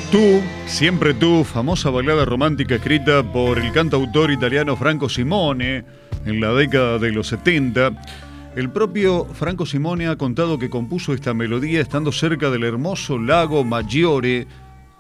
Tú, siempre tú, famosa balada romántica escrita por el cantautor italiano Franco Simone en la década de los 70. El propio Franco Simone ha contado que compuso esta melodía estando cerca del hermoso lago Maggiore